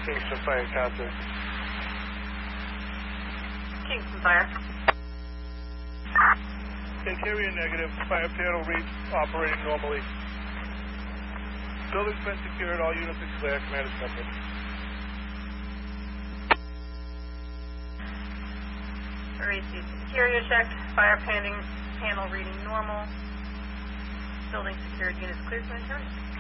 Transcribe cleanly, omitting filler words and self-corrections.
Kingston Fire contact. Kingston Fire. Interior negative. Fire panel reads operating normally. Building's been secured. All units are clear. Command is separate. Received interior checked. Fire panel reading normal. Building secured. Units clear. Command turn.